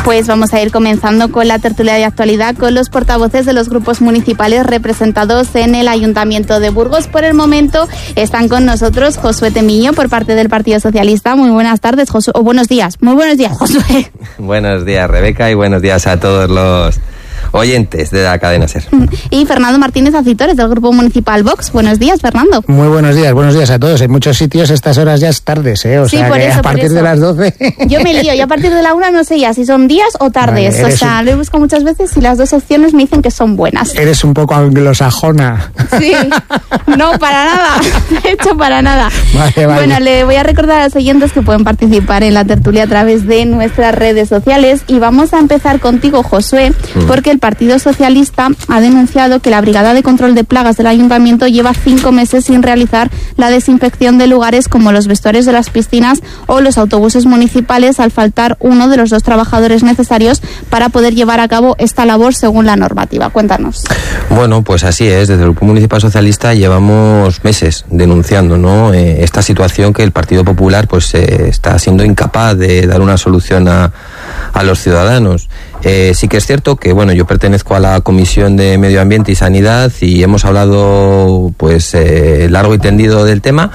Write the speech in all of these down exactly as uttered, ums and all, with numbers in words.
Pues vamos a ir comenzando con la tertulia de actualidad con los portavoces de los grupos municipales representados en el Ayuntamiento de Burgos. Por el momento están con nosotros Josué Temiño por parte del Partido Socialista. Muy buenas tardes, Josué. O buenos días. Muy buenos días, Josué. Buenos días, Rebeca, y buenos días a todos los oyentes de la cadena SER. Y Fernando Martínez Acitores, del Grupo Municipal Vox. Buenos días, Fernando. Muy buenos días, buenos días a todos. En muchos sitios estas horas ya es tardes, ¿eh? O sí, sea, por que eso, a partir por eso. de las doce... Yo me lío, y a partir de la una no sé ya si son días o tardes. Vale, o sea, un... lo he buscado muchas veces y las dos opciones me dicen que son buenas. Eres un poco anglosajona. Sí, no, para nada. De hecho, para nada. Vale, vale. Bueno, le voy a recordar a los oyentes que pueden participar en la tertulia a través de nuestras redes sociales. Y vamos a empezar contigo, Josué, porque el Partido Socialista ha denunciado que la Brigada de Control de Plagas del Ayuntamiento lleva cinco meses sin realizar la desinfección de lugares como los vestuarios de las piscinas o los autobuses municipales, al faltar uno de los dos trabajadores necesarios para poder llevar a cabo esta labor según la normativa. Cuéntanos. Bueno, pues así es. Desde el Grupo Municipal Socialista llevamos meses denunciando, ¿no?, eh, esta situación que el Partido Popular pues eh, está siendo incapaz de dar una solución a, a los ciudadanos. Eh, sí que es cierto que, bueno, yo pertenezco a la Comisión de Medio Ambiente y Sanidad y hemos hablado pues eh, largo y tendido del tema.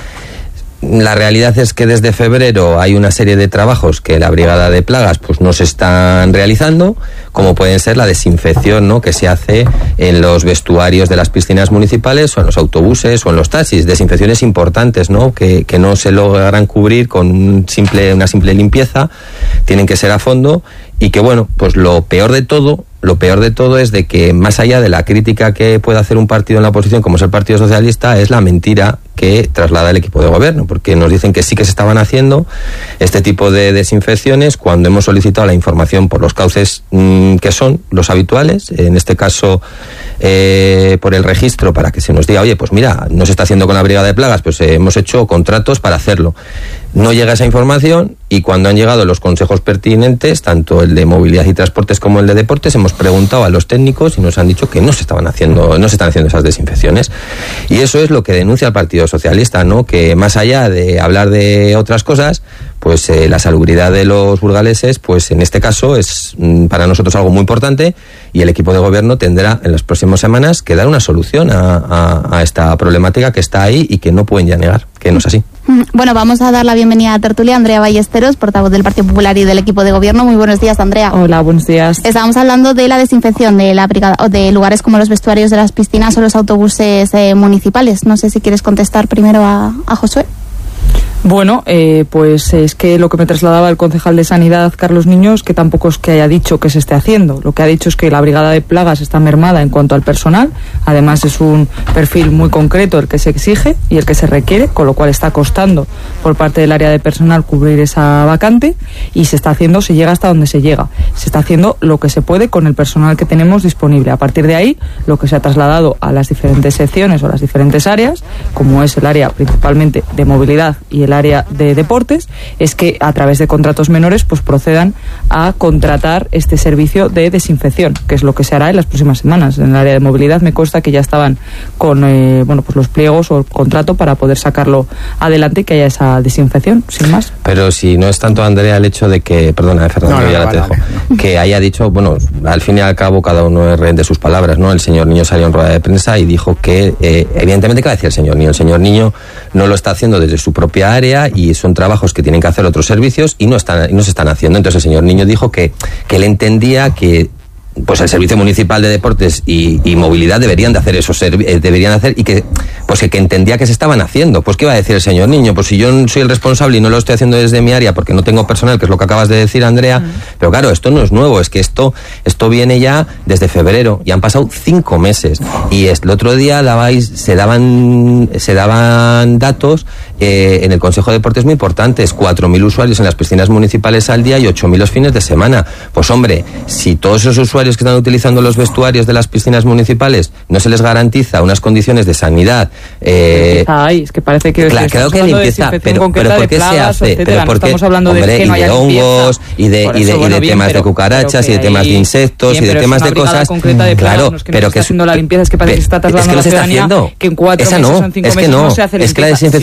La realidad es que desde febrero hay una serie de trabajos que la Brigada de Plagas pues no se están realizando, como pueden ser la desinfección, ¿no?, que se hace en los vestuarios de las piscinas municipales o en los autobuses o en los taxis. Desinfecciones importantes, ¿no?, que, que no se logran cubrir con un simple, una simple limpieza, tienen que ser a fondo. Y que, bueno, pues lo peor de todo, lo peor de todo es de que, más allá de la crítica que puede hacer un partido en la oposición, como es el Partido Socialista, es la mentira que traslada el equipo de gobierno, porque nos dicen que sí que se estaban haciendo este tipo de desinfecciones cuando hemos solicitado la información por los cauces mmm, que son los habituales, en este caso eh, por el registro, para que se nos diga, oye, pues mira, no se está haciendo con la Brigada de Plagas, pues eh, hemos hecho contratos para hacerlo. No llega esa información y cuando han llegado los consejos pertinentes, tanto el de movilidad y transportes como el de deportes, hemos preguntado a los técnicos y nos han dicho que no se estaban haciendo, no se están haciendo esas desinfecciones. Y eso es lo que denuncia el Partido Socialista, ¿no?, que más allá de hablar de otras cosas, pues eh, la salubridad de los burgaleses, pues en este caso es mm, para nosotros algo muy importante, y el equipo de gobierno tendrá en las próximas semanas que dar una solución a, a, a esta problemática que está ahí y que no pueden ya negar, que no es así. Bueno, vamos a dar la bienvenida a tertulia a Andrea Ballesteros, portavoz del Partido Popular y del equipo de gobierno. Muy buenos días, Andrea. Hola, buenos días. Estábamos hablando de la desinfección de la brigada, o de lugares como los vestuarios de las piscinas o los autobuses eh, municipales. No sé si quieres contestar primero a, a Josué. Bueno, eh, pues es que lo que me trasladaba el concejal de Sanidad, Carlos Niños, que tampoco es que haya dicho que se esté haciendo. Lo que ha dicho es que la Brigada de Plagas está mermada en cuanto al personal. Además, es un perfil muy concreto el que se exige y el que se requiere, con lo cual está costando por parte del área de personal cubrir esa vacante, y se está haciendo, se llega hasta donde se llega. Se está haciendo lo que se puede con el personal que tenemos disponible. A partir de ahí, lo que se ha trasladado a las diferentes secciones o las diferentes áreas, como es el área principalmente de movilidad y el área de deportes, es que a través de contratos menores pues procedan a contratar este servicio de desinfección, que es lo que se hará en las próximas semanas. En el área de movilidad me consta que ya estaban con eh, bueno pues los pliegos o el contrato para poder sacarlo adelante y que haya esa desinfección, sin más. Pero si no es tanto, Andrea, el hecho de que, perdona, Fernando, no, no, ya no, la te vale, dejo, vale. que haya dicho, bueno, al fin y al cabo cada uno es rehén de sus palabras, ¿no? El señor Niño salió en rueda de prensa y dijo que, eh, evidentemente, ¿qué va a decir el señor Niño? El señor Niño no lo está haciendo desde su propia área y son trabajos que tienen que hacer otros servicios y no están, y no se están haciendo. Entonces el señor Niño dijo que, que él entendía que pues el Servicio Municipal de Deportes y, y Movilidad deberían de hacer esos servi- deberían hacer y que pues que, que entendía que se estaban haciendo. Pues ¿qué iba a decir el señor Niño? Pues si yo soy el responsable y no lo estoy haciendo desde mi área porque no tengo personal, que es lo que acabas de decir, Andrea, mm. pero claro, esto no es nuevo, es que esto esto viene ya desde febrero y han pasado cinco meses. Y el otro día dabais, se daban se daban datos eh, en el Consejo de Deportes muy importantes, cuatro mil usuarios en las piscinas municipales al día y ocho mil los fines de semana. Pues hombre, si todos esos usuarios que están utilizando los vestuarios de las piscinas municipales no se les garantiza unas condiciones de sanidad, eh, ay, es que parece que claro, creo que limpieza, pero, pero ¿por qué se hace? Pero no porque, estamos hablando hombre, de que no haya y de hongos y de, y de, eso, y bueno, de bien, temas pero, de cucarachas y de temas de insectos bien, y de temas de cosas, de claro, no es que pero no que se está haciendo la limpieza, es que parece que se está trasladando es que no se está haciendo, que en cuatro esa meses no, son cinco es que meses no, no se hace es que la desinfección no se está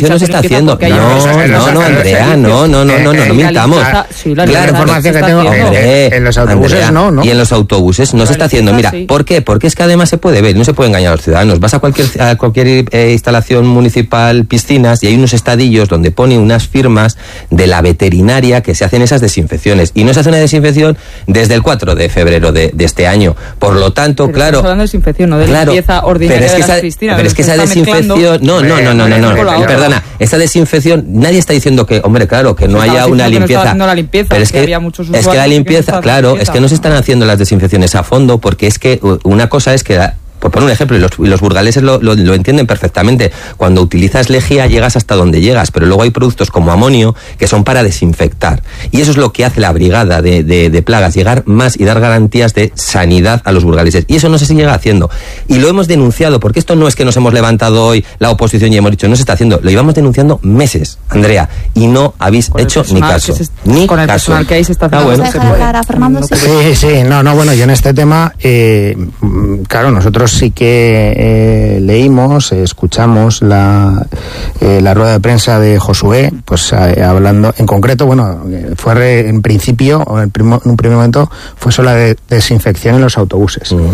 haciendo. porque hay No, empresas- no, no, Andrea, no, no, no, no, no, no mintamos. limpieza- sí, la Claro, limpieza información se que está tengo, haciendo. Hombre, en los autobuses Andrea, no, ¿no? Y en los autobuses no se está haciendo. Mira, sí. ¿por qué? Porque es que además se puede ver, no se puede engañar a los ciudadanos. Vas a cualquier a cualquier eh, instalación municipal, piscinas, y hay unos estadillos donde ponen unas firmas de la veterinaria que se hacen esas desinfecciones. Y no se hace una desinfección desde el cuatro de febrero de, de este año. Por lo tanto, Pero claro... estamos hablando de desinfección, no de Claro, limpieza ordinaria pero es que de las esa, piscinas. pero es que Se esa está mezclando- desinfección, no, no, no, no, no, no, Con la otra. perdona, esa desinfección, nadie está diciendo que, hombre, claro, que no Se estaba haya una diciendo que no estaba limpieza, haciendo la limpieza, pero es que que, había muchos es que la usuarios que no limpieza, estaban claro, haciendo es que no se están haciendo las desinfecciones a fondo, porque es que uh, una cosa es que la- por poner un ejemplo, y los, y los burgaleses lo, lo, lo entienden perfectamente. Cuando utilizas lejía llegas hasta donde llegas, pero luego hay productos como amonio que son para desinfectar. Y eso es lo que hace la brigada de, de, de plagas, llegar más y dar garantías de sanidad a los burgaleses. Y eso no se llega haciendo. Y lo hemos denunciado, porque esto no es que nos hemos levantado hoy la oposición y hemos dicho, no se está haciendo. Lo llevamos denunciando meses, Andrea, y no habéis Con el hecho ni personal caso. que se- Ni con el caso. personal que hay se está Ah, haciendo. bueno. Vamos a dejar hablar a Fernando, sí. Sí, sí, no, no, bueno, yo en este tema, eh, mm, claro, nosotros sí que eh, leímos, eh, escuchamos la, eh, la rueda de prensa de Josué, pues eh, hablando, en concreto, bueno, eh, fue re- en principio, o en, primo- en un primer momento, fue solo la de desinfección en los autobuses. Mm.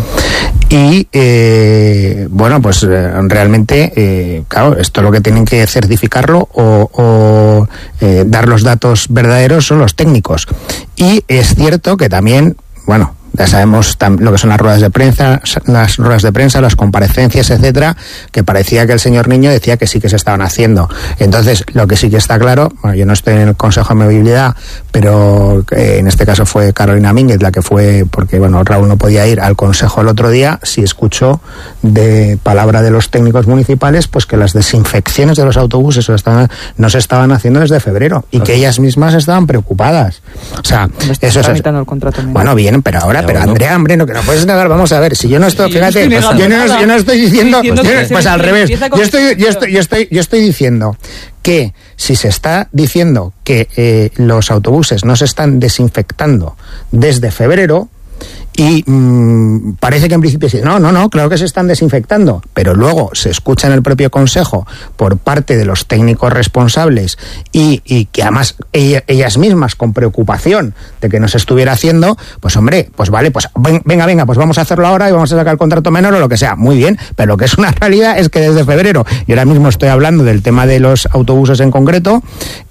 Y, eh, bueno, pues eh, realmente, eh, claro, esto lo que tienen que certificarlo o, o eh, dar los datos verdaderos son los técnicos. Y es cierto que también, bueno, ya sabemos tam- lo que son las ruedas de prensa, las ruedas de prensa, las comparecencias, etcétera, que parecía que el señor Niño decía que sí que se estaban haciendo. Entonces, lo que sí que está claro, bueno, yo no estoy en el Consejo de Movilidad, pero eh, en este caso fue Carolina Mínguez la que fue, porque bueno, Raúl no podía ir al Consejo el otro día, sí escuchó de palabra de los técnicos municipales, pues que las desinfecciones de los autobuses se estaban- no se estaban haciendo desde febrero y que ellas mismas estaban preocupadas. O sea, Está eso es... tramitando el contrato. ¿no? Bueno, bien, pero ahora, Ya, pero bueno. Andrea, hombre, no, que no puedes negar, vamos a ver, si yo no estoy, Sí, yo no fíjate, estoy negando yo, no, nada. yo no estoy diciendo, Estoy diciendo yo- que se pues al revés, empieza con yo estoy, yo desinfección. estoy, yo estoy, yo estoy diciendo que si se está diciendo que eh, los autobuses no se están desinfectando desde febrero, y mmm, parece que en principio sí, no, no, no, claro que se están desinfectando, pero luego se escucha en el propio Consejo por parte de los técnicos responsables y, y que además ella- ellas mismas con preocupación de que no se estuviera haciendo, pues hombre, pues vale, pues ven- venga, venga, pues vamos a hacerlo ahora y vamos a sacar el contrato menor o lo que sea, muy bien, pero lo que es una realidad es que desde febrero, y ahora mismo estoy hablando del tema de los autobuses en concreto,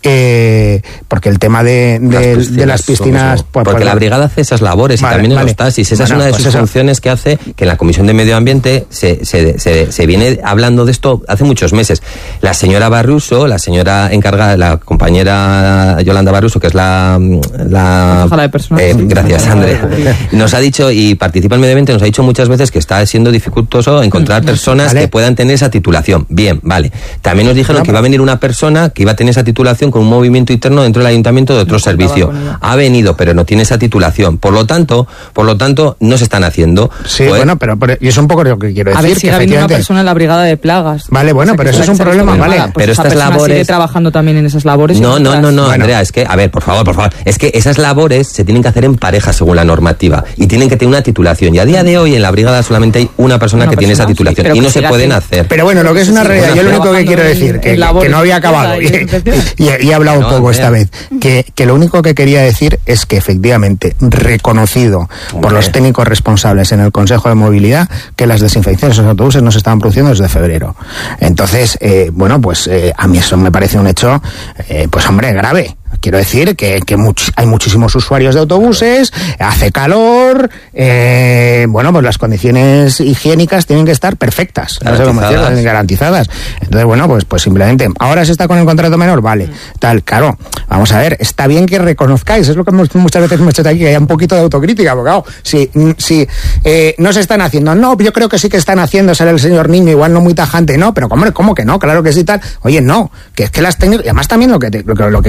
eh, porque el tema de, de, Las de las piscinas... son- pues, porque pues, la brigada hace esas labores Vale, y también en vale. los taxis. Esa Bueno, es una de pues sus eso. funciones que hace que en la Comisión de Medio Ambiente se, se, se, se viene hablando de esto hace muchos meses. La señora Barruso, la señora encargada, la compañera Yolanda Barruso, que es la... la Concejala de personal. eh, gracias, Andrea. Nos ha dicho, y participa en Medio Ambiente, nos ha dicho muchas veces que está siendo dificultoso encontrar personas Vale. que puedan tener esa titulación. Bien, vale. También nos dijeron No, que iba a venir una persona que iba a tener esa titulación con un movimiento interno dentro del ayuntamiento de otro No contaba servicio. con ella. Ha venido, pero no tiene esa titulación. Por lo tanto, por lo tanto, no se están haciendo. Sí, Pues, bueno, pero, pero y es un poco lo que quiero decir. A ver, que sigue habiendo una efectivamente- persona en la brigada de plagas. Vale, bueno, O sea, pero que eso es la un que se problema, les vale. paga, pues Pero esa estas persona labores- sigue trabajando también en esas labores. y No, no, otras. no, no, Bueno. Andrea, es que, a ver, por favor, por favor, es que esas labores se tienen que hacer en pareja según la normativa y tienen que tener una titulación. Y a día de hoy en la brigada solamente hay una persona Una que tiene esa persona, sí, titulación pero y que no se siga pueden haciendo- hacer. Pero bueno, lo que es una Sí, realidad, yo lo único que trabajando quiero en- decir, en que, que labores no había de acabado, y, limpieza y y- y he hablado No, un poco esta Andrea. vez, que, que lo único que quería decir es que efectivamente, reconocido por Hombre. los técnicos responsables en el Consejo de Movilidad, que las desinfecciones en los autobuses no se estaban produciendo desde febrero. Entonces, eh, bueno, pues eh, a mí eso me parece un hecho, eh, pues hombre, grave. Quiero decir que, que much- hay muchísimos usuarios de autobuses, hace calor, eh, bueno, pues las condiciones higiénicas tienen que estar perfectas, no sé cómo decirlo, Garantizadas. garantizadas. Entonces, bueno, pues, pues simplemente, ahora se está con el contrato menor, vale, tal, claro, vamos a ver, está bien que reconozcáis, es lo que hemos- muchas veces hemos hecho aquí, que haya un poquito de autocrítica, porque claro, si, mm, si eh, no se están haciendo, no, yo creo que sí que están haciendo, sale el señor Niño, igual no muy tajante, no, pero hombre, ¿cómo que no? Claro que sí, tal, oye, no, que es que las técnicas, y además también lo que, te- lo que, lo que quiero decir,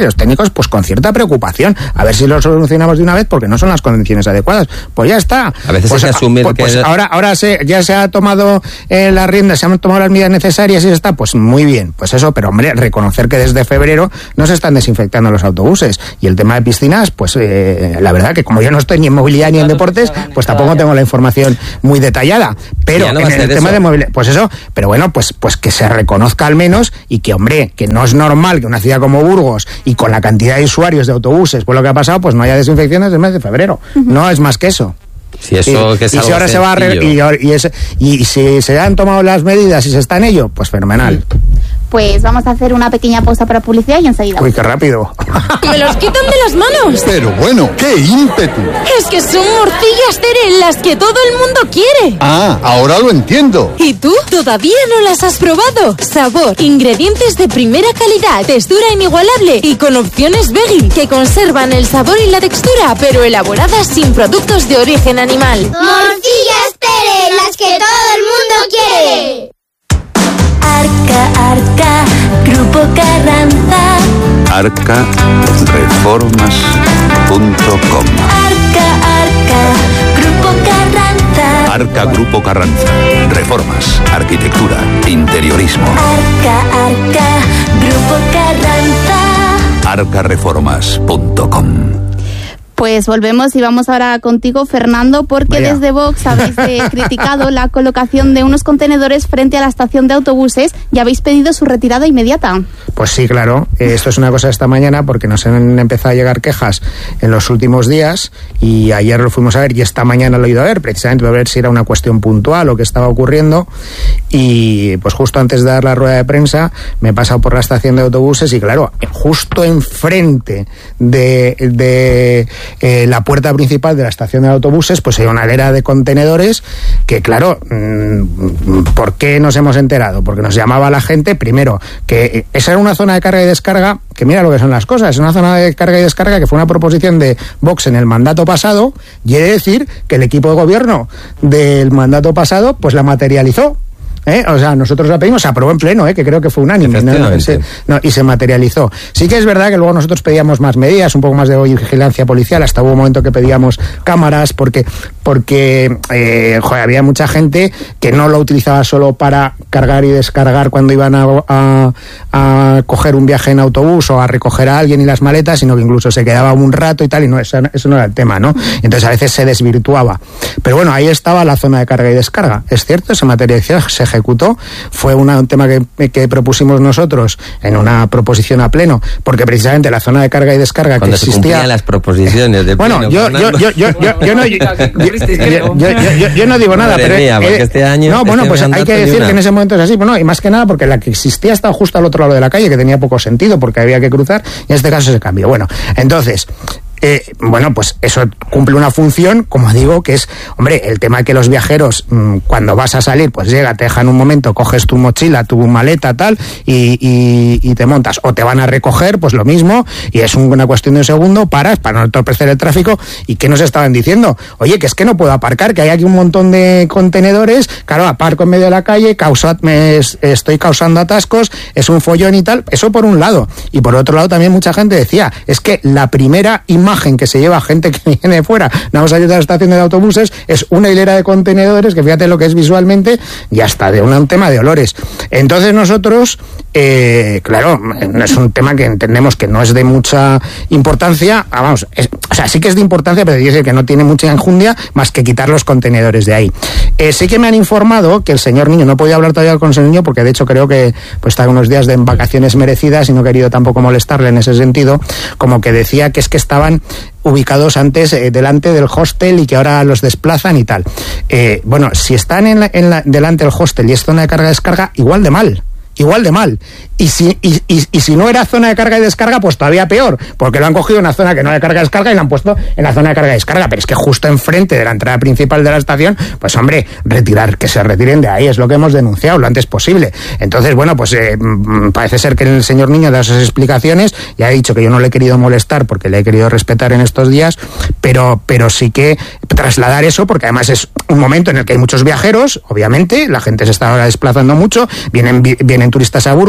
y los técnicos pues con cierta preocupación, a ver si lo solucionamos de una vez porque no son las condiciones adecuadas. Pues ya está. A veces pues, hay que asumir pues, que... Pues ahora, ahora se, ya se ha tomado eh, las riendas, se han tomado las medidas necesarias y ya está, pues muy bien, pues eso, pero hombre, reconocer que desde febrero no se están desinfectando los autobuses. Y el tema de piscinas, pues eh, la verdad que como yo no estoy ni en movilidad ni en deportes, pues tampoco tengo la información muy detallada. Pero no en el tema eso. de movilidad, pues eso, pero bueno, pues, pues que se reconozca al menos y que, hombre, que no es normal que una ciudad como Burgos y con la cantidad de usuarios de autobuses, por lo que ha pasado, pues no haya desinfecciones desde el mes de febrero. Uh-huh. No es más que eso. Si eso y, que es y si ahora sencillo. se va a re- y, y, es, y, y si se han tomado las medidas y se está en ello, pues fenomenal. Pues vamos a hacer una pequeña pausa para publicidad y enseguida. Uy, qué rápido. ¡Me los quitan de las manos! Pero bueno, ¡qué ímpetu! Es que son morcillas Tere, las que todo el mundo quiere. Ah, ahora lo entiendo. ¿Y tú? ¿Todavía no las has probado? Sabor, ingredientes de primera calidad, textura inigualable y con opciones veggie que conservan el sabor y la textura, pero elaboradas sin productos de origen animal. Morcillas Tere, las que todo el mundo quiere. Arca, Arca, Grupo Carranza. arca reformas punto com. Arca, Arca, Grupo Carranza. Arca Grupo Carranza. Reformas, arquitectura, interiorismo. Arca, Arca, Grupo Carranza. arca reformas punto com. Pues volvemos y vamos ahora contigo, Fernando, porque Vaya. desde Vox habéis eh, criticado la colocación de unos contenedores frente a la estación de autobuses y habéis pedido su retirada inmediata. Pues sí, claro. Eh, esto es una cosa de esta mañana porque nos han empezado a llegar quejas en los últimos días y ayer lo fuimos a ver y esta mañana lo he ido a ver, precisamente para ver si era una cuestión puntual o qué estaba ocurriendo. Y pues justo antes de dar la rueda de prensa me he pasado por la estación de autobuses y claro, justo enfrente de... de Eh, la puerta principal de la estación de autobuses, pues hay una hilera de contenedores que, claro, mmm, ¿por qué nos hemos enterado? Porque nos llamaba la gente, primero, que esa era una zona de carga y descarga, que mira lo que son las cosas, es una zona de carga y descarga que fue una proposición de Vox en el mandato pasado, quiere decir que el equipo de gobierno del mandato pasado, pues la materializó. ¿Eh? O sea, nosotros la pedimos, se aprobó en pleno, ¿eh? Que creo que fue unánime, ¿no? No, se, no, y se materializó. Sí que es verdad que luego nosotros pedíamos más medidas, un poco más de vigilancia policial, hasta hubo un momento que pedíamos cámaras, porque porque eh, joder, había mucha gente que no lo utilizaba solo para cargar y descargar cuando iban a, a, a coger un viaje en autobús o a recoger a alguien y las maletas, sino que incluso se quedaba un rato y tal, y no, eso, eso no era el tema, ¿no? Entonces a veces se desvirtuaba. Pero bueno, ahí estaba la zona de carga y descarga. Es cierto, se materializó, se ejecutó, fue una, un tema que, que propusimos nosotros en una proposición a pleno, porque precisamente la zona de carga y descarga Cuando que existía... se las proposiciones de bueno, pleno, yo, yo, yo, yo, yo, yo no... Yo, yo, yo, yo, yo no digo nada, Madre pero mía, porque este año, no, bueno, este pues hay que decir una... que en ese momento es así, bueno, y más que nada porque la que existía estaba justo al otro lado de la calle, que tenía poco sentido porque había que cruzar, y en este caso se cambió. Bueno, entonces... Eh, bueno, pues eso cumple una función, como digo, que es, hombre, el tema de que los viajeros, mmm, cuando vas a salir, pues llega, te dejan un momento, coges tu mochila, tu maleta, tal, y, y, y te montas, o te van a recoger, pues lo mismo, y es una cuestión de un segundo, paras para no entorpecer el tráfico. ¿Y qué nos estaban diciendo? Oye, que es que no puedo aparcar, que hay aquí un montón de contenedores, claro, aparco en medio de la calle, causa, me estoy causando atascos, es un follón y tal. Eso por un lado. Y por otro lado también mucha gente decía, es que la primera imagen que se lleva gente que viene de fuera, vamos a ir a la estación de autobuses, es una hilera de contenedores que fíjate lo que es visualmente, ya está, de un, un tema de olores. Entonces nosotros, eh, claro, es un tema que entendemos que no es de mucha importancia, vamos, es, o sea, sí que es de importancia, pero dice que no tiene mucha enjundia más que quitar los contenedores de ahí. Eh, sí que me han informado que el señor Niño, no podía hablar todavía con el señor Niño porque de hecho creo que pues está unos días de vacaciones merecidas y no he querido tampoco molestarle en ese sentido, como que decía que es que estaban ubicados antes eh, delante del hostel y que ahora los desplazan y tal. Eh, bueno, si están en la, en la, delante del hostel y es zona de carga-descarga, igual de mal. Igual de mal. Y si, y, y, y si no era zona de carga y descarga, pues todavía peor, porque lo han cogido en una zona que no hay carga y descarga y lo han puesto en la zona de carga y descarga. Pero es que justo enfrente de la entrada principal de la estación, pues hombre, retirar, que se retiren de ahí, es lo que hemos denunciado lo antes posible. Entonces, bueno, pues eh, parece ser que el señor Niño da esas explicaciones, ya he dicho que yo no le he querido molestar porque le he querido respetar en estos días, pero, pero sí que trasladar eso, porque además es un momento en el que hay muchos viajeros, obviamente, la gente se está ahora desplazando mucho, vienen, vienen turistas a Burgos, vienen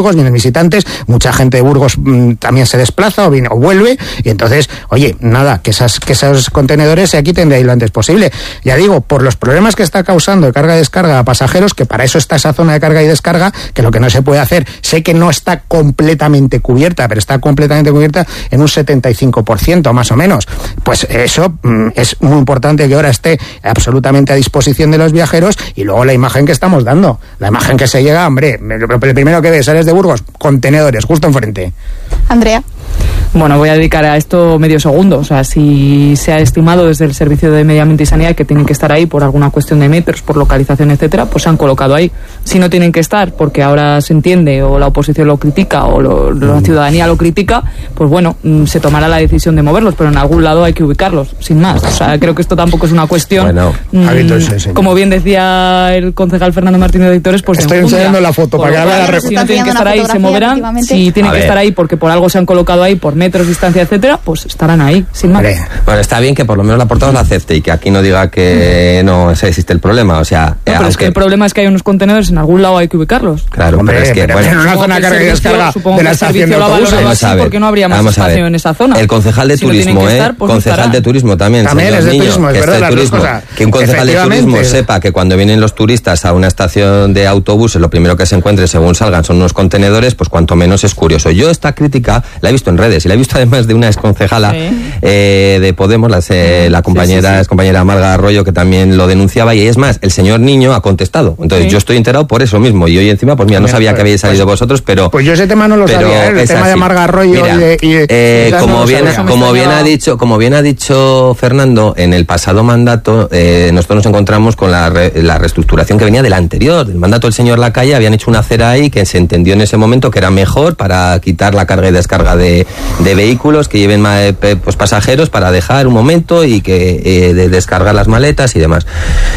visitantes, mucha gente de Burgos mmm, también se desplaza o viene o vuelve, y entonces, oye, nada, que esas que esos contenedores se quiten de ahí lo antes posible. Ya digo, por los problemas que está causando de carga y descarga a pasajeros, que para eso está esa zona de carga y descarga, que lo que no se puede hacer, sé que no está completamente cubierta, pero está completamente cubierta en un setenta y cinco por ciento más o menos. Pues eso mmm, es muy importante que ahora esté absolutamente a disposición de los viajeros, y luego la imagen que estamos dando, la imagen que se llega, hombre, el primero que ves, sales de Burgos, contenedores, justo enfrente. Andrea. Bueno, voy a dedicar a esto medio segundo. O sea, si se ha estimado desde el Servicio de Medio Ambiente y Sanidad que tienen que estar ahí por alguna cuestión de metros, por localización, etcétera, pues se han colocado ahí. Si no tienen que estar porque ahora se entiende o la oposición lo critica o lo, la ciudadanía lo critica, pues bueno, se tomará la decisión de moverlos, pero en algún lado hay que ubicarlos, sin más. O sea, creo que esto tampoco es una cuestión. Bueno, mmm, como bien decía el concejal Fernando Martínez de Victores, pues estoy enseñando la foto para que la vea la Si no tienen que estar ahí, se moverán. Si tienen que estar ahí porque por algo se han colocado ahí, por metros, distancia, etcétera, pues estarán ahí, sin más. Bueno, está bien que por lo menos la portavoz la acepte y que aquí no diga que no existe el problema, o sea... No, pero aunque... es que el problema es que hay unos contenedores, en algún lado hay que ubicarlos. Claro, hombre, pero es que... Pero bueno, en una zona de carga y descarga de la estación de autobuses. Porque no habría más espacio en esa zona. El concejal de si turismo, no ¿eh? Estar, pues concejal de turismo también, también señor es de Niño, turismo, es que verdad, es de turismo. Que un concejal de turismo sepa que cuando vienen los turistas a una estación de autobuses, lo primero que se encuentre según salgan son unos contenedores, pues cuanto menos es curioso. Yo esta crítica la he visto en redes y la he visto además de una exconcejala sí. eh, de Podemos, la, eh, la compañera, sí, sí, sí. compañera Marga Arroyo, que también lo denunciaba, y es más, el señor Niño ha contestado. Entonces sí. yo estoy enterado por eso mismo, y hoy encima, pues mira, no sabía pues, que habéis salido pues, vosotros, pero... Pues yo ese tema no lo sabía, ¿eh? El tema así. de Marga Arroyo mira, y de... Y de eh, como no bien, como bien ha dicho, como bien ha dicho Fernando, en el pasado mandato eh, nosotros nos encontramos con la, re, la reestructuración que venía del anterior, del mandato del señor Lacalle. Habían hecho una acera ahí que se entendió en ese momento que era mejor para quitar la carga y descarga de, de vehículos que lleven pues, pasajeros, para dejar un momento y que eh, de descargar las maletas y demás.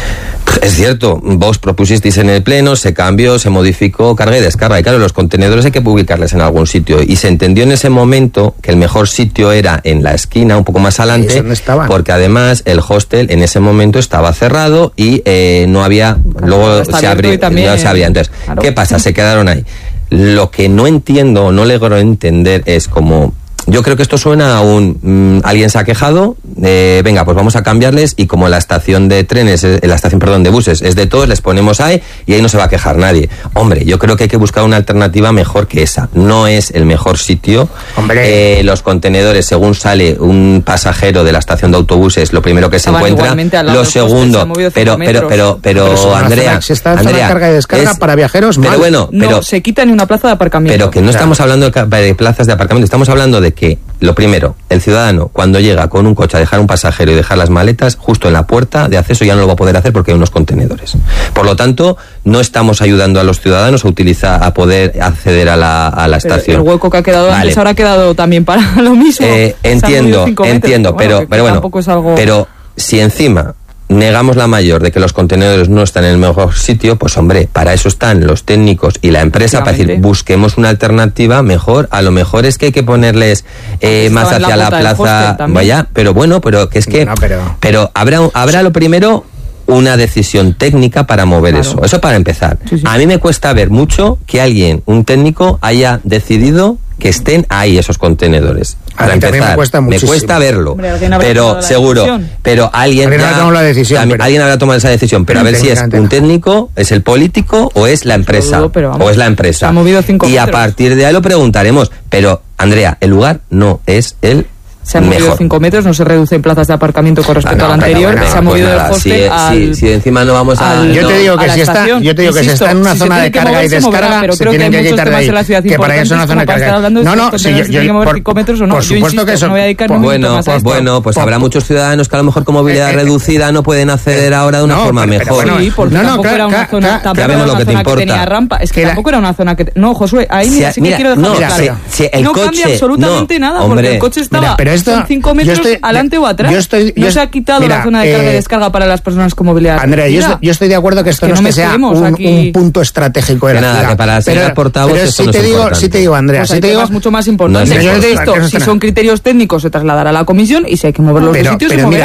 Es cierto, vos propusisteis en el pleno, se cambió, se modificó carga y descarga, y claro, los contenedores hay que ubicarles en algún sitio, y se entendió en ese momento que el mejor sitio era en la esquina, un poco más adelante, porque además el hostel en ese momento estaba cerrado y eh, no había, claro, luego se abrió, también, no se abría. Entonces, claro. ¿Qué pasa? Se quedaron ahí. Lo que no entiendo o no logro entender es como... Yo creo que esto suena a un... Mmm, alguien se ha quejado, eh, venga, pues vamos a cambiarles, y como la estación de trenes, eh, la estación, perdón, de buses es de todos, les ponemos ahí y ahí no se va a quejar nadie. Hombre, yo creo que hay que buscar una alternativa mejor que esa. No es el mejor sitio. Hombre. Eh, los contenedores, según sale un pasajero de la estación de autobuses, lo primero que se encuentra, lo segundo... Pero, pero, pero, pero, pero Andrea... Se está en zona de carga y descarga es, para viajeros, pero mal. bueno, pero, no se quita ni una plaza de aparcamiento. Pero que no claro. estamos hablando de, de plazas de aparcamiento, estamos hablando de que, lo primero, el ciudadano cuando llega con un coche a dejar un pasajero y dejar las maletas, justo en la puerta de acceso ya no lo va a poder hacer porque hay unos contenedores. Por lo tanto, no estamos ayudando a los ciudadanos a utilizar, a poder acceder a la, a la estación. El hueco que ha quedado vale. antes ahora ha quedado también para lo mismo. Eh, entiendo, entiendo, pero, pero bueno, tampoco es algo... pero si encima negamos la mayor de que los contenedores no están en el mejor sitio, pues hombre, para eso están los técnicos y la empresa, para decir, busquemos una alternativa mejor. A lo mejor es que hay que ponerles eh, más hacia la, la plaza, vaya, pero bueno, pero que es que, no, pero... pero habrá, habrá lo primero una decisión técnica para mover claro. eso, eso para empezar. Sí, sí. A mí me cuesta ver mucho que alguien, un técnico, haya decidido que estén ahí esos contenedores. Para empezar, me cuesta, me cuesta verlo, Hombre, pero seguro, decisión. pero alguien, alguien, ya, habrá la decisión, también, pero... alguien habrá tomado esa decisión, pero, pero a ver si es un técnico, es el político o es la empresa, dudo, vamos, o es la empresa. Se ha movido cinco y metros. A partir de ahí lo preguntaremos, pero Andrea, el lugar no es el se han movido cinco metros, no se reducen plazas de aparcamiento con respecto ah, no, al anterior, bueno, se ha movido pues el hostel si, al... Si, si encima no vamos a... Al, yo te digo no, que si está, yo te digo que si está en una si zona de carga y descarga, pero se creo tienen que, que quitar de ahí. Que para eso es una zona de carga. No, no, si yo, yo, yo, por, metros o no. por supuesto que eso... Bueno, pues bueno, pues habrá muchos ciudadanos que a lo mejor con movilidad reducida no pueden acceder ahora de una forma mejor. Sí, porque tampoco era una zona que tenía rampa. Es que tampoco era una zona que... No, Josué, ahí mira, sí que quiero dejarlo claro. No cambia absolutamente nada, porque el coche estaba cinco metros adelante o atrás. Yo estoy, no yo, se ha quitado mira, la zona de carga eh, y descarga para las personas con movilidad. Andrea, yo estoy, yo estoy de acuerdo que esto es que no, no es que sea un, un punto estratégico de la nada, ciudad. Que para ser pero, portavoz pero esto si no te es digo, si te digo, Andrea, pues si te digo, es mucho más importante. No yo te esto, si son criterios técnicos se trasladará a la comisión y si hay que mover los pero, sitios pero se mira, moverán.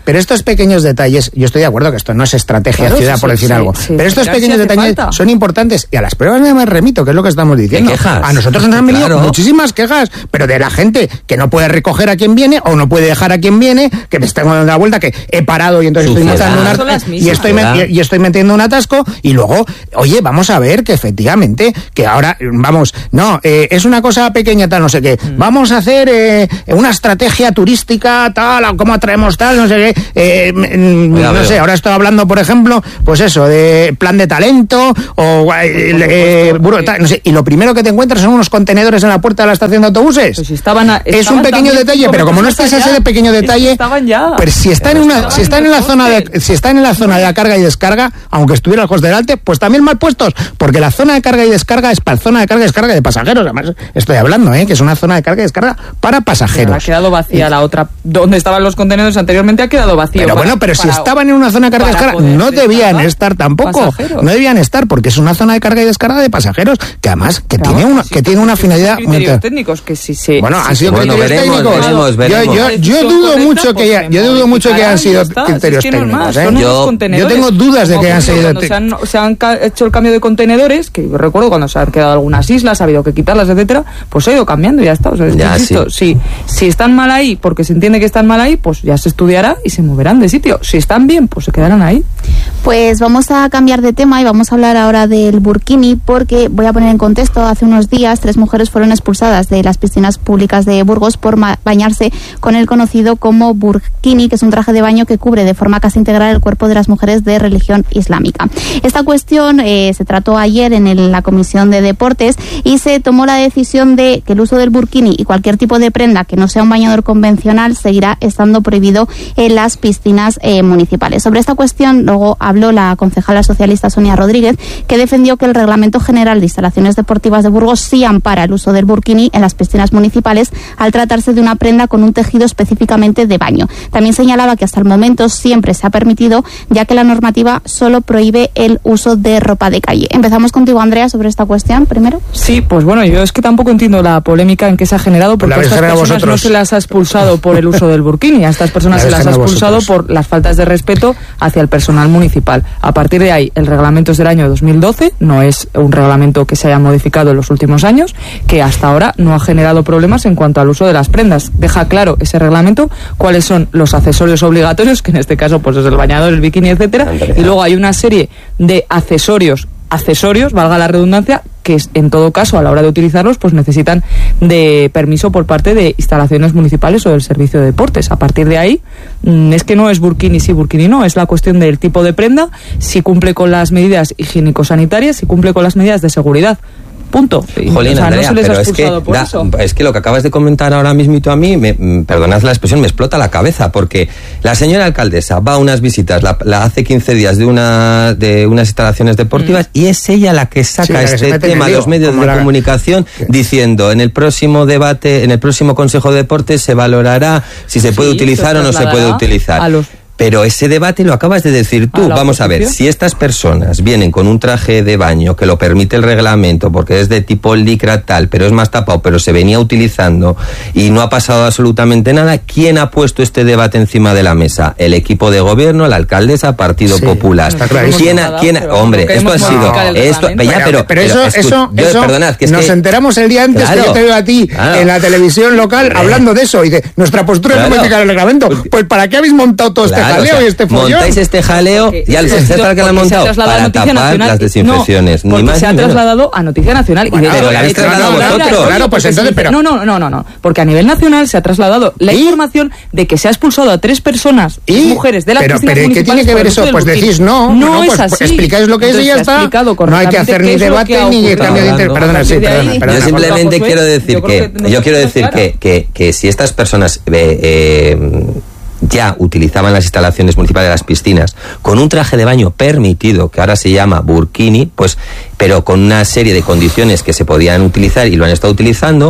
pero estos pequeños detalles, yo estoy de acuerdo que esto no es estrategia claro, ciudad, sí, por sí, decir sí, algo, sí, pero estos sí, pequeños sí detalles falta. son importantes, y a las pruebas me remito, que es lo que estamos diciendo. Quejas? A nosotros nos han venido Claro. muchísimas quejas, pero de la gente que no puede recoger a quien viene, o no puede dejar a quien viene, que me está dando la vuelta, que he parado y entonces Suciedad. estoy metiendo Son las un mismas. y estoy, met- y estoy metiendo un atasco, y luego, oye, vamos a ver que efectivamente, que ahora, vamos, no, eh, es una cosa pequeña, tal, no sé qué, mm. vamos a hacer eh, una estrategia turística, tal, cómo atraemos tal, no sé qué, eh, no veo. sé, ahora estoy hablando, por ejemplo, pues eso, de plan de talento, o eh, eh, buro, tal, no sé, y lo primero que te encuentras son unos contenedores en la puerta de la estación de autobuses. Pues si estaban a- es estaban un pequeño también detalle, cinco pero como no metros estés más ese allá. de pequeño Es que detalle, estaban ya. pero si está en una, Estaban si está en en la el zona de, hostel. si está en la zona de la carga y descarga, aunque estuviera lejos del alte, pues también mal puestos, porque la zona de carga y descarga es para zona de carga y descarga de pasajeros. Además, estoy hablando, ¿eh? que es una zona de carga y descarga para pasajeros. Ha quedado vacía la otra, donde estaban los contenedores anteriormente ha quedado vacío. Pero para- bueno, pero si para- estaban en una zona de carga y para descarga, poder no debían descargar estar tampoco. pasajeros. No debían estar, porque es una zona de carga y descarga de pasajeros, que además que Claro, tiene una, sí, que tiene una sí, finalidad. son criterios técnicos que si se Bueno, si han se- sido Bueno, criterios veremos, técnicos. veremos, veremos. Yo, yo, yo Decisión dudo correcta, mucho que pues ya- se yo dudo mucho que hayan modificarán y sido ya está. criterios Si es que no es técnicos. más, ¿eh? son Yo- unos yo contenedores. tengo dudas de Como que hayan ocurrió sido cuando te- se han, se han ca- hecho el cambio de contenedores, que yo recuerdo cuando se han quedado algunas islas, ha habido que quitarlas, etcétera, pues ha ido cambiando y ya está. O sea, es que Ya, insisto, si, si están mal ahí, porque se entiende que están mal ahí, pues ya se estudiará y se moverán de sitio. Si están bien, pues se quedarán ahí. Pues vamos a cambiar de tema y vamos a hablar ahora del burkini, porque voy a poner en contexto, hace unos días tres mujeres fueron expulsadas de las piscinas públicas de Burgos por ma- bañarse con el conocido como burkini, que es un traje de baño que cubre de forma casi integral el cuerpo de las mujeres de religión islámica. Esta cuestión eh, se trató ayer en el- la Comisión de Deportes y se tomó la decisión de que el uso del burkini y cualquier tipo de prenda que no sea un bañador convencional seguirá estando prohibido en las piscinas eh, municipales. Sobre esta cuestión luego habló la concejala socialista Sonia Rodríguez, que defendió que el Reglamento General de Instalaciones Deportivas de Burgos sí ampara el uso del burkini en las piscinas municipales al tratarse de una prenda con un tejido específicamente de baño. También señalaba que hasta el momento siempre se ha permitido, ya que la normativa solo prohíbe el uso de ropa de calle. Empezamos contigo, Andrea, sobre esta cuestión primero. Sí, pues bueno, yo es que tampoco entiendo la polémica en que se ha generado, porque La a habéis estas generado personas no vosotros. se las ha expulsado por el uso del burkini, a estas personas La se habéis las ha generado expulsado vosotros. por las faltas de respeto hacia el personal municipal. A partir de ahí, el reglamento es del año dos mil doce, no es un reglamento que se haya modificado en los últimos años, que hasta ahora no ha generado problemas en cuanto al uso de las prendas. Deja claro ese reglamento cuáles son los accesorios obligatorios, que en este caso pues es el bañador, el bikini, etcétera, y luego hay una serie de accesorios accesorios, valga la redundancia, que es, en todo caso a la hora de utilizarlos pues necesitan de permiso por parte de instalaciones municipales o del servicio de deportes. A partir de ahí mmm, es que no es burkini sí, burkini no, es la cuestión del tipo de prenda, si cumple con las medidas higiénico-sanitarias, si cumple con las medidas de seguridad. Punto. Jolín, o sea, Andrea, no se les ha pero es que, expulsado por da- eso. es que lo que acabas de comentar ahora mismito a mí, me, mm, perdonad la expresión, me explota la cabeza, porque la señora alcaldesa va a unas visitas, la, la hace quince días de una de unas instalaciones deportivas, mm. y es ella la que saca Sí, la que se este mete en tema el a los lío, medios como de la- comunicación, Sí. diciendo, en el próximo debate, en el próximo Consejo de Deportes se valorará si se puede Sí, utilizar se o no se puede trasladará utilizar. a los- Pero ese debate lo acabas de decir tú. ¿A la Vamos a ver, oposición? si estas personas vienen con un traje de baño que lo permite el reglamento porque es de tipo licra tal, pero es más tapado, pero se venía utilizando y no ha pasado absolutamente nada, ¿quién ha puesto este debate encima de la mesa? El equipo de gobierno, la alcaldesa, Partido Sí, Popular. está clarísimo. ¿Quién ha, quién ha- Pero hombre, no esto ha queremos sido... modificar el Esto, reglamento. ya, pero, pero eso, escu- eso, yo, eso perdonad, que es nos que- enteramos el día antes Claro, que yo te veo a ti claro. en la televisión local Hombre. hablando de eso y de nuestra postura es Claro. modificar el reglamento. Pues ¿para qué habéis montado todo este Claro, jaleo o sea, y este follón? montáis este jaleo Porque y al eso ha ¿sabes sido para qué lo han porque se ha montado? trasladado a Para Noticia tapar Nacional las y- desinfecciones, no, ni porque más se ha ni menos. trasladado a Noticia Nacional. Bueno, y de pero hecho, la habéis de hecho, trasladado no, no, vosotros. no, no, Claro, pues porque entonces, sí, pero- No, no, no, no, no. Porque a nivel nacional se ha trasladado la ¿Y? información de que se ha expulsado a tres personas, ¿Y? mujeres de las pero, piscinas pero ¿y qué municipales tiene que por ver el uso eso? del Pues burkini. decís no, no, no, es pues, así. pues explicáis lo que es y Entonces, ya se ha está. explicado No hay que correctamente hacer qué ni es lo debate que ha ni ocurrido. cambio de inter... Hablando. Perdona, sí, A partir de perdona, ahí, perdona. Yo Josué, simplemente quiero decir yo creo que, que yo quiero nos decir queda que, que, que si estas personas eh, eh, ya utilizaban las instalaciones municipales de las piscinas con un traje de baño permitido, que ahora se llama burkini, pues, pero con una serie de condiciones que se podían utilizar y lo han estado utilizando,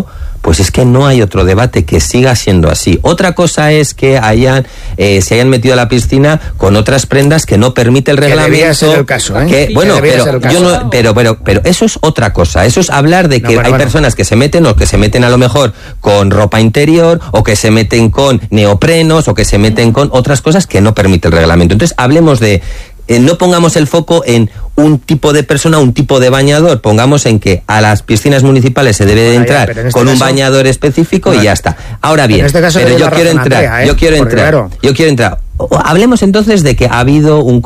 pues es que no hay otro debate que siga siendo así. Otra cosa es que hayan eh, se hayan metido a la piscina con otras prendas que no permite el reglamento. Que debería ser el caso, ¿eh? Que, bueno, pero, yo no, pero, pero, pero eso es otra cosa. Eso es hablar de que no, bueno, hay bueno. personas que se meten o que se meten a lo mejor con ropa interior o que se meten con neoprenos o que se meten con otras cosas que no permite el reglamento. Entonces, hablemos de... Eh, no pongamos el foco en un tipo de persona, un tipo de bañador, pongamos en que a las piscinas municipales se debe de entrar ya, este con caso, un bañador específico no, y ya está. Ahora bien, este caso pero yo quiero, entrar, Andrea, ¿eh? yo quiero entrar, yo quiero entrar, yo quiero entrar. Hablemos entonces de que ha habido un,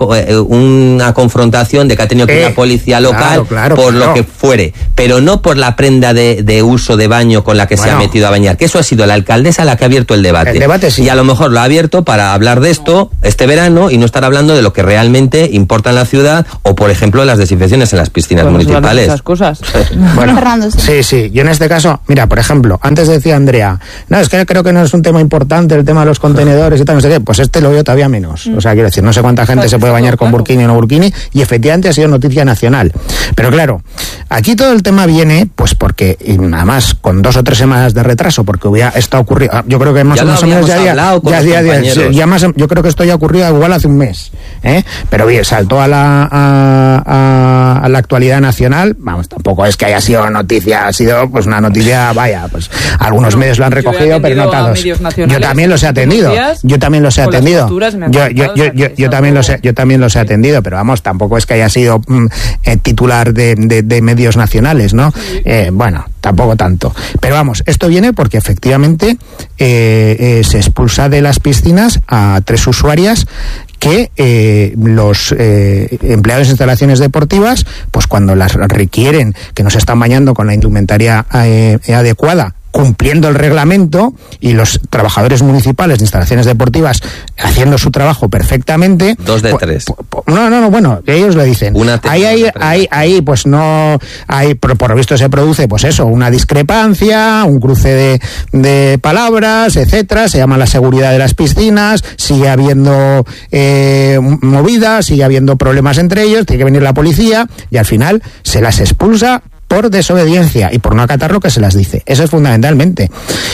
una confrontación, de que ha tenido que ir eh, la policía local claro, claro, por claro. lo que fuere, pero no por la prenda de, de uso de baño con la que bueno. se ha metido a bañar, que eso ha sido la alcaldesa la que ha abierto el debate. El debate sí. Y a lo mejor lo ha abierto para hablar de esto este verano y no estar hablando de lo que realmente importa en la ciudad o, por ejemplo, las desinfecciones en las piscinas pues municipales. Esas cosas. Bueno, sí, sí. Yo en este caso, mira, por ejemplo, antes decía Andrea, no, es que creo que no es un tema importante el tema de los contenedores y tal, no sé qué, pues este lo veo todavía menos. O sea, quiero decir, no sé cuánta gente se puede bañar con burkini o no burkini, y efectivamente ha sido noticia nacional. Pero claro, aquí todo el tema viene, pues porque, y nada más, con dos o tres semanas de retraso, porque hubiera esto ocurrido, yo creo que más, más o menos ya había, ya, ya, ya, ya más, yo creo que esto ya ocurrió igual hace un mes, ¿eh? Pero bien, saltó a la, a, a, a la actualidad nacional, vamos, tampoco es que haya sido noticia, ha sido pues una noticia, vaya, pues algunos medios lo han recogido, pero no todos. Yo también los he atendido, yo también los he atendido. Yo, yo, yo, yo, yo también los he, yo también los he atendido, pero vamos, tampoco es que haya sido mm, eh, titular de, de, de medios nacionales, ¿no? Eh, bueno, tampoco tanto. Pero vamos, esto viene porque efectivamente eh, eh, se expulsa de las piscinas a tres usuarias que eh, los eh, empleados de instalaciones deportivas, pues cuando las requieren, que no se están bañando con la indumentaria eh, adecuada, cumpliendo el reglamento, y los trabajadores municipales de instalaciones deportivas haciendo su trabajo perfectamente. Dos de tres. Pues, pues, no, no, no, bueno, ellos le dicen. Una ahí, ahí, ahí, ahí, pues no, hay, por, por lo visto se produce, pues eso, una discrepancia, un cruce de, de palabras, etcétera. Se llama la seguridad de las piscinas, sigue habiendo eh, movidas, sigue habiendo problemas entre ellos, tiene que venir la policía y al final se las expulsa por desobediencia y por no acatar lo que se las dice. Eso es fundamentalmente.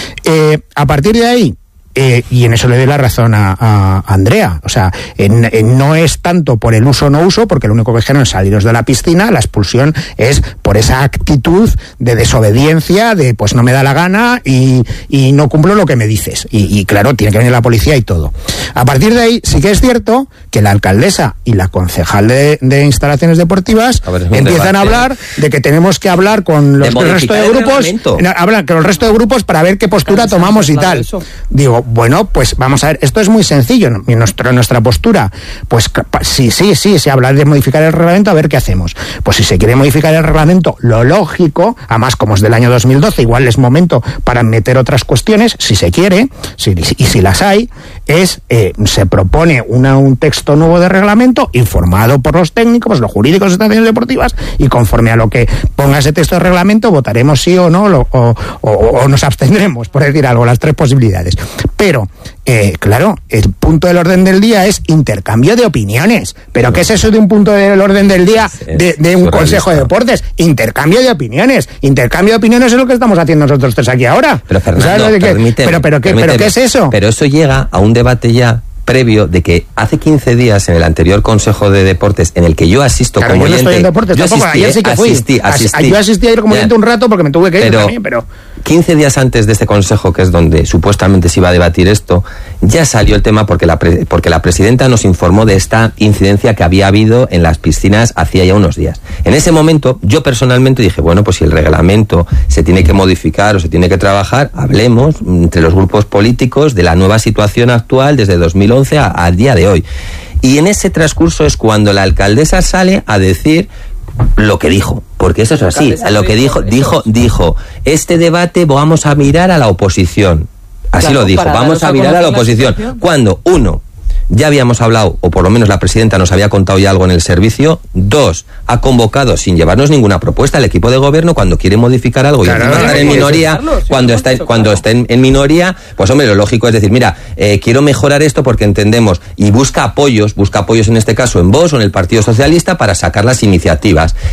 Eh, a partir de ahí, Eh, y en eso le doy la razón a, a Andrea. O sea, en, en no es tanto por el uso o no uso, porque lo único que dijeron es saliros de la piscina. La expulsión es por esa actitud de desobediencia, de pues no me da la gana y, y no cumplo lo que me dices. Y, y claro, tiene que venir la policía y todo. A partir de ahí, sí que es cierto que la alcaldesa y la concejal de, de instalaciones deportivas ver, empiezan debate. a hablar de que tenemos que hablar con los de resto de grupos, hablan con el resto de grupos para ver qué postura claro, tomamos y tal. Eso. Digo, bueno, pues vamos a ver, esto es muy sencillo, ¿no? Nuestra, nuestra postura, pues sí, sí, sí, se habla de modificar el reglamento, a ver qué hacemos. Pues si se quiere modificar el reglamento, lo lógico, además como es del año dos mil doce, igual es momento para meter otras cuestiones, si se quiere, si, y si las hay, es, eh, se propone una, un texto nuevo de reglamento, informado por los técnicos, los jurídicos de instalaciones deportivas, y conforme a lo que ponga ese texto de reglamento, votaremos sí o no, lo, o, o, o nos abstendremos, por decir algo, las tres posibilidades. Pero, eh, claro, el punto del orden del día es intercambio de opiniones. ¿Pero qué es eso de un punto del orden del día de, de un consejo de deportes? Intercambio de opiniones. Intercambio de opiniones es lo que estamos haciendo nosotros tres aquí ahora. Pero, Fernando, permíteme, pero, pero, ¿qué, pero ¿qué es eso? Pero eso llega a un debate ya previo de que hace quince días en el anterior Consejo de Deportes, en el que yo asisto claro, como yo no oyente... estoy en deportes, yo tampoco, asistí, ayer sí que fui. Asistí, asistí. Yo asistí ayer como oyente un rato porque me tuve que ir pero, también, pero... quince días antes de este Consejo, que es donde supuestamente se iba a debatir esto, ya salió el tema porque la, pre, porque la presidenta nos informó de esta incidencia que había habido en las piscinas hacía ya unos días. En ese momento, yo personalmente dije, bueno, pues si el reglamento se tiene que modificar o se tiene que trabajar, hablemos entre los grupos políticos de la nueva situación actual desde dos mil once al día de hoy. Y en ese transcurso es cuando la alcaldesa sale a decir lo que dijo, porque eso es así, lo que dijo, dijo, dijo, este debate vamos a mirar a la oposición, así claro, lo dijo, vamos a mirar a la oposición, la cuando uno, ya habíamos hablado, o por lo menos la presidenta nos había contado ya algo en el servicio. Dos, ha convocado sin llevarnos ninguna propuesta el equipo de gobierno cuando quiere modificar algo claro, y encima estar en minoría, cuando está, en, cuando está en, en minoría, pues hombre, lo lógico es decir, mira, eh, quiero mejorar esto porque entendemos, y busca apoyos, busca apoyos en este caso en Vox o en el Partido Socialista para sacar las iniciativas.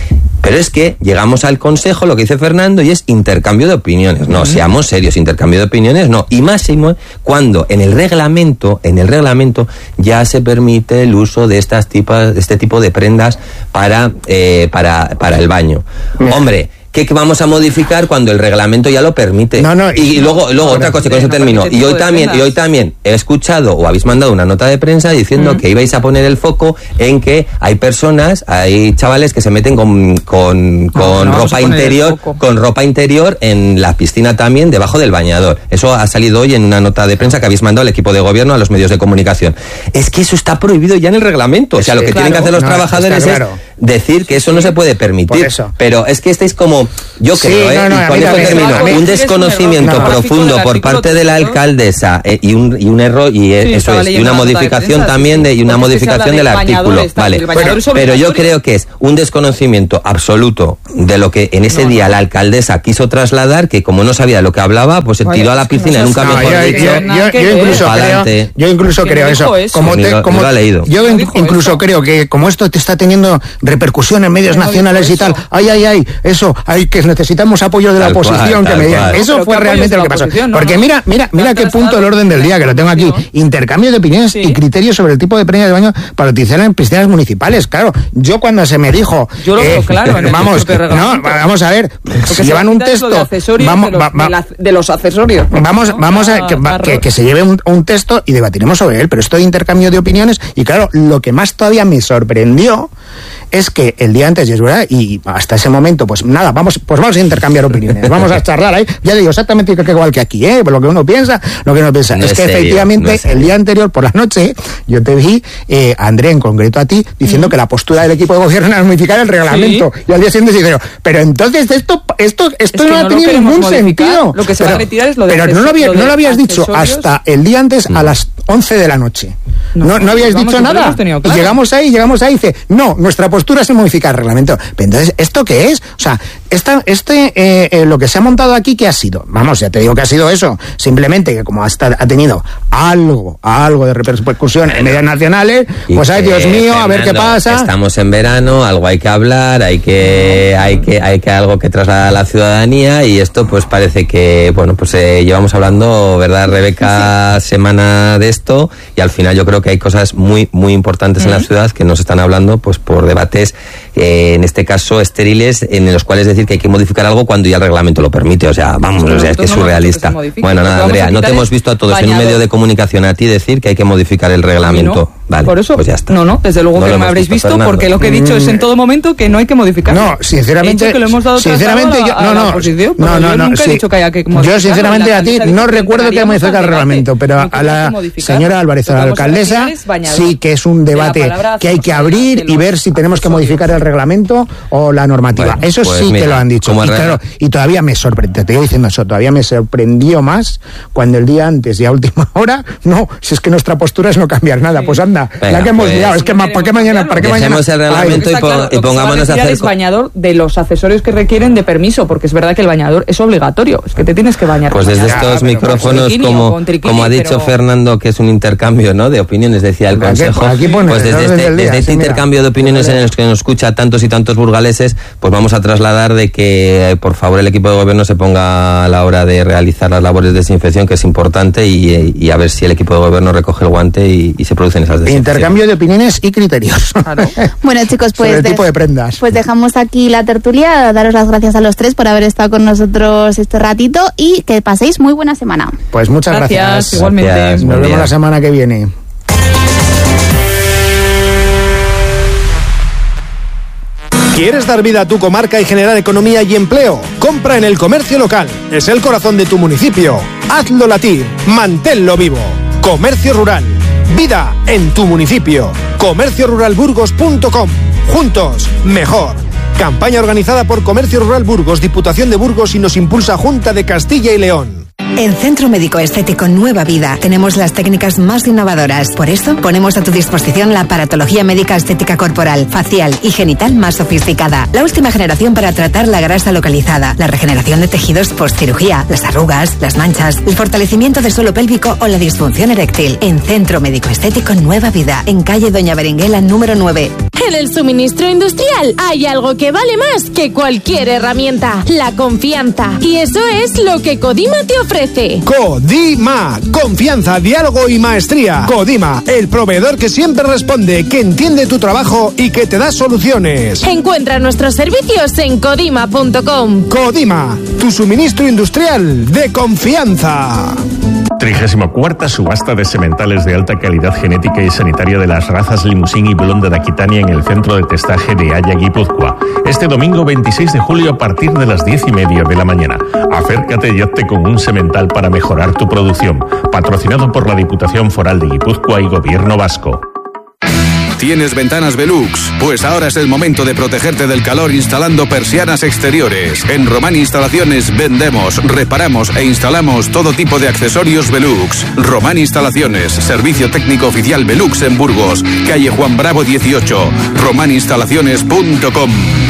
Pero es que llegamos al Consejo, lo que dice Fernando, y es intercambio de opiniones. No, seamos serios, intercambio de opiniones no. Y máximo cuando en el reglamento, en el reglamento ya se permite el uso de estas tipas, de este tipo de prendas para, eh, para, para el baño. Hombre, ¿qué vamos a modificar cuando el reglamento ya lo permite? No, no, y, y luego, luego otra cosa, y con eso termino. Y hoy también, y hoy también he escuchado o habéis mandado una nota de prensa diciendo mm. que ibais a poner el foco en que hay personas, hay chavales que se meten con, con, con no, ropa interior, con ropa interior en la piscina también, debajo del bañador. Eso ha salido hoy en una nota de prensa que habéis mandado al equipo de gobierno, a los medios de comunicación. Es que eso está prohibido ya en el reglamento. O sea, lo que claro, tienen que hacer los no, trabajadores claro. es decir que eso sí. no se puede permitir. Pero es que estáis como, yo sí, creo, ¿eh? No, no, y con eso termino, un desconocimiento no, profundo por parte de la alcaldesa eh, y un y un error y sí, eso es y una modificación de también de y una modificación del artículo, vale. Pero, pero yo creo que es un desconocimiento absoluto de lo que en ese no, día no. la alcaldesa quiso trasladar, que como no sabía de lo que hablaba, pues se tiró a la piscina, no, nunca no, mejor yo, dicho. Yo, yo, yo, yo incluso creo, yo incluso creo eso. eso. Como te, como, lo, lo leído. Yo incluso eso. creo que como esto te está teniendo repercusión en medios no, nacionales y tal, ay, ay, ay, eso, hay que necesitamos apoyo de la tal oposición, cual, que me digan. Eso no, fue realmente lo que pasó. No, Porque no, mira, mira, mira qué punto el orden del día, que lo tengo aquí. Intercambio de opiniones sí. y criterios sobre el tipo de prenda de baño para utilizar en piscinas municipales. Claro, yo cuando se me dijo... Yo lo veo eh, claro. En vamos, no, vamos a ver, si llevan un texto... De, vamos, de, los, va, va, de los accesorios. Vamos, ¿no? vamos a que, va, que, que se lleve un, un texto y debatiremos sobre él, pero esto de intercambio de opiniones, y claro, lo que más todavía me sorprendió es que el día antes, y es verdad, y hasta ese momento, pues nada, vamos, pues vamos a intercambiar opiniones, vamos a charlar ahí, ya digo exactamente igual que aquí, ¿eh? Lo que uno piensa, lo que uno piensa. No es, es que serio, efectivamente, no es el día anterior, por la noche, yo te vi, eh, André, en concreto a ti, diciendo mm. que la postura del equipo de gobierno era modificar el reglamento, sí. y al día siguiente se dijo, pero entonces esto, esto, esto es no ha tenido no ningún modificar. sentido. Lo que se pero, va a retirar es lo de Pero no lo, había, no lo habías dicho hasta el día antes mm. a las once de la noche. No, no, no habíais vamos, dicho nada. Claro. Y llegamos ahí, llegamos ahí y dice, no, nuestra postura es modificar el reglamento. Pero entonces, ¿esto qué es? O sea, esta, este, eh, eh, lo que se ha montado aquí, ¿qué ha sido? Vamos, ya te digo que ha sido eso. Simplemente que como hasta ha tenido algo, algo de repercusión en medios nacionales, pues ay, Dios mío, Fernando, a ver qué pasa. Estamos en verano, algo hay que hablar, hay que, hay que, hay que algo que trasladar a la ciudadanía, y esto pues parece que, bueno, pues eh, llevamos hablando, ¿verdad, Rebeca? Sí. Semana de esto, y al final yo creo que hay cosas muy, muy importantes uh-huh. en la ciudad que no se están hablando, pues por debates, eh, en este caso estériles, en los cuales decir que hay que modificar algo cuando ya el reglamento lo permite. O sea, vamos, o sea, es que es surrealista. Bueno, nada, Andrea, no te hemos visto a todos bañador. en un medio de comunicación a ti decir que hay que modificar el reglamento. No, vale, por eso, pues ya está. No, no, desde luego no que me habréis visto, visto porque lo que he dicho mm. es en todo momento que no hay que modificarlo. No, sinceramente, que lo hemos dado sinceramente, yo, no, no, oposición, no, no, yo no, nunca sí. he dicho que haya que modificarlo. Yo sinceramente a ti no recuerdo que modificar el reglamento, pero a la señora Álvarez, a la alcaldesa, sí que es un debate que hay que abrir y ver si tenemos que modificar el reglamento o la normativa. Bueno, eso pues sí mira, que lo han dicho. Y, claro, y todavía me sorprende, te digo diciendo eso, todavía me sorprendió más cuando el día antes y a última hora, no, si es que nuestra postura es no cambiar nada, sí. pues anda, Venga, la que hemos pues, liado, es que ¿para qué mañana? ¿Para qué mañana? Dejemos el reglamento Ay, y, po claro, y pongámonos a hacer... el bañador de los accesorios que requieren de permiso, porque es verdad que el bañador es obligatorio, es que te tienes que bañar. Pues desde estos ya, micrófonos, pues, como, triquini, como ha dicho pero... Fernando, que es un intercambio, ¿no?, de opiniones, decía el Consejo, aquí, aquí pone, pues desde este, día, desde este sí, intercambio de opiniones en el que nos escucha tantos y tantos burgaleses, pues vamos a trasladar de que, por favor, el equipo de gobierno se ponga a la hora de realizar las labores de desinfección, que es importante, y, y a ver si el equipo de gobierno recoge el guante y, y se producen esas desinfecciones. Intercambio de opiniones y criterios. Claro. Bueno, chicos, pues, sobre el tipo de prendas. Pues dejamos aquí la tertulia, daros las gracias a los tres por haber estado con nosotros este ratito y que paséis muy buena semana. Pues muchas gracias. Gracias, igualmente. Gracias, nos vemos la semana que viene. ¿Quieres dar vida a tu comarca y generar economía y empleo? Compra en el comercio local. Es el corazón de tu municipio. Hazlo latir. Manténlo vivo. Comercio rural. Vida en tu municipio. comercio rural burgos punto com. Juntos, mejor. Campaña organizada por Comercio Rural Burgos, Diputación de Burgos y nos impulsa Junta de Castilla y León. En Centro Médico Estético Nueva Vida tenemos las técnicas más innovadoras. Por eso ponemos a tu disposición la aparatología médica estética corporal, facial y genital más sofisticada. La última generación para tratar la grasa localizada, la regeneración de tejidos postcirugía, las arrugas, las manchas, el fortalecimiento del suelo pélvico o la disfunción eréctil. En Centro Médico Estético Nueva Vida, en calle Doña Berenguela número nueve. En el suministro industrial hay algo que vale más que cualquier herramienta: la confianza. Y eso es lo que Codima te ofrece. Codima, confianza, diálogo y maestría. Codima, el proveedor que siempre responde, que entiende tu trabajo y que te da soluciones. Encuentra nuestros servicios en codima punto com. Codima, tu suministro industrial de confianza. trigésima cuarta subasta de sementales de alta calidad genética y sanitaria de las razas Limousin y Blonda de Aquitania en el centro de testaje de Haya, Guipúzcoa. Este domingo veintiséis de julio a partir de las diez y media de la mañana. Acércate y hazte con un semental para mejorar tu producción. Patrocinado por la Diputación Foral de Guipúzcoa y Gobierno Vasco. ¿Tienes ventanas Velux? Pues ahora es el momento de protegerte del calor instalando persianas exteriores. En Román Instalaciones vendemos, reparamos e instalamos todo tipo de accesorios Velux. Román Instalaciones, servicio técnico oficial Velux en Burgos, calle Juan Bravo dieciocho, román instalaciones punto com.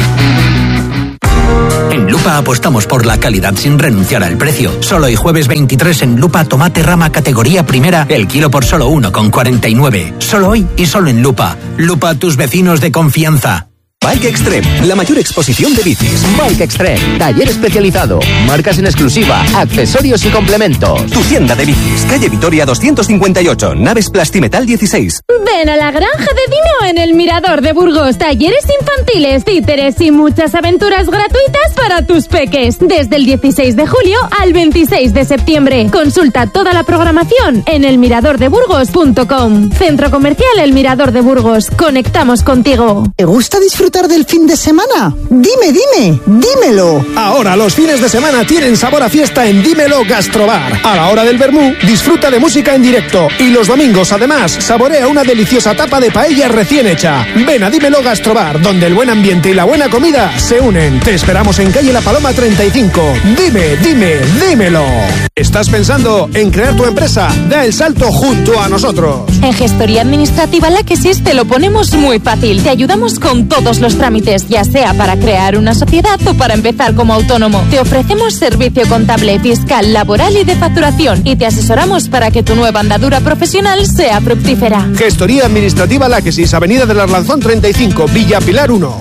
En Lupa apostamos por la calidad sin renunciar al precio. Solo hoy jueves veintitrés en Lupa tomate rama categoría primera, el kilo por solo uno con cuarenta y nueve. Solo hoy y solo en Lupa. Lupa, tus vecinos de confianza. Bike Extreme, la mayor exposición de bicis. Bike Extreme, taller especializado, marcas en exclusiva, accesorios y complementos. Tu tienda de bicis, calle Vitoria doscientos cincuenta y ocho, naves Plastimetal dieciséis. Ven a la granja de Dino en el Mirador de Burgos. Talleres infantiles, títeres y muchas aventuras gratuitas para tus peques. Desde el dieciséis de julio al veintiséis de septiembre. Consulta toda la programación en el mirador de burgos punto com. Centro Comercial El Mirador de Burgos. Conectamos contigo. ¿Te gusta disfrutar del fin de semana? Dime, dime, dímelo. Ahora los fines de semana tienen sabor a fiesta en Dímelo Gastrobar. A la hora del vermú, disfruta de música en directo. Y los domingos, además, saborea una deliciosa tapa de paella recién hecha. Ven a Dímelo Gastrobar, donde el buen ambiente y la buena comida se unen. Te esperamos en calle La Paloma treinta y cinco. Dime, dime, dímelo. ¿Estás pensando en crear tu empresa? Da el salto junto a nosotros. En Gestoría Administrativa La Quesis te lo ponemos muy fácil. Te ayudamos con todos los trámites, ya sea para crear una sociedad o para empezar como autónomo. Te ofrecemos servicio contable, fiscal, laboral y de facturación, y te asesoramos para que tu nueva andadura profesional sea fructífera. Gestoría Administrativa La Quesis, Avenida del Arlanzón treinta y cinco, Villa Pilar uno.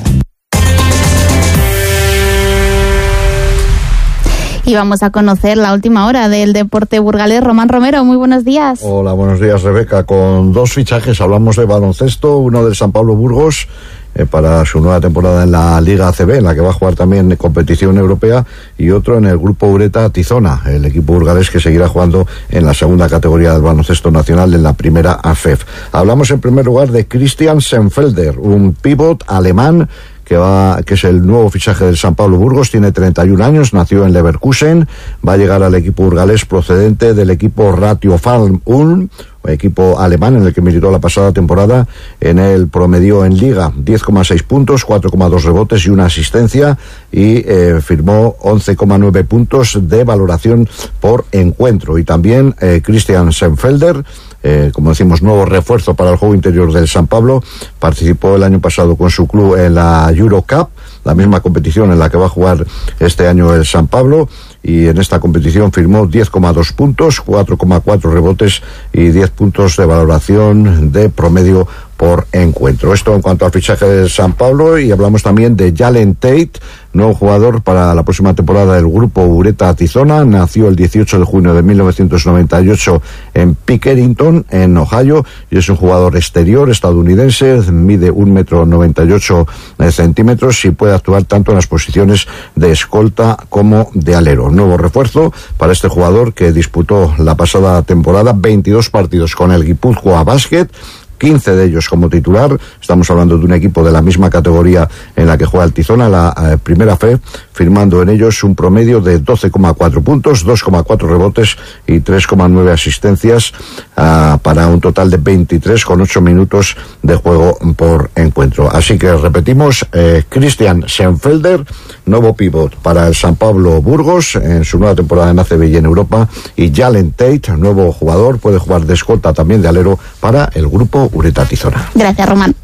Y vamos a conocer la última hora del deporte burgalés. Román Romero, muy buenos días. Hola, buenos días, Rebeca. Con dos fichajes hablamos de baloncesto, uno del San Pablo Burgos eh, para su nueva temporada en la Liga A C B, en la que va a jugar también en competición europea, y otro en el Grupo Ureta Tizona, el equipo burgalés que seguirá jugando en la segunda categoría del baloncesto nacional, en la primera A F E F. Hablamos en primer lugar de Christian Senfelder, un pívot alemán que va, que es el nuevo fichaje del San Pablo Burgos. Tiene treinta y un años, nació en Leverkusen, va a llegar al equipo burgalés procedente del equipo Ratio Farm Ulm, equipo alemán en el que militó la pasada temporada. En el promedio en Liga diez coma seis puntos, cuatro coma dos rebotes y una asistencia, y eh, firmó once coma nueve puntos de valoración por encuentro. Y también eh, Christian Senfelder, eh, como decimos, nuevo refuerzo para el juego interior del San Pablo, participó el año pasado con su club en la Eurocup, la misma competición en la que va a jugar este año el San Pablo, y en esta competición firmó diez coma dos puntos, cuatro coma cuatro rebotes y diez puntos de valoración de promedio por encuentro. Esto en cuanto al fichaje de San Pablo. Y hablamos también de Jalen Tate, nuevo jugador para la próxima temporada del grupo Ureta Tizona. Nació el dieciocho de junio de mil novecientos noventa y ocho en Pickerington, en Ohio, y es un jugador exterior estadounidense. Mide un metro noventa y ocho centímetros y puede actuar tanto en las posiciones de escolta como de alero. Nuevo refuerzo para este jugador, que disputó la pasada temporada veintidós partidos con el Guipúzcoa Basket, quince de ellos como titular. Estamos hablando de un equipo de la misma categoría en la que juega el Tizona, la eh, primera F E, firmando en ellos un promedio de doce coma cuatro puntos, dos coma cuatro rebotes y tres coma nueve asistencias, uh, para un total de veintitrés coma ocho minutos de juego por encuentro. Así que repetimos, eh, Christian Senfelder, nuevo pívot para el San Pablo Burgos en su nueva temporada en A C B y en Europa, y Jalen Tate, nuevo jugador, puede jugar de escolta, también de alero, para el grupo Ureta Tizona. Gracias, Román.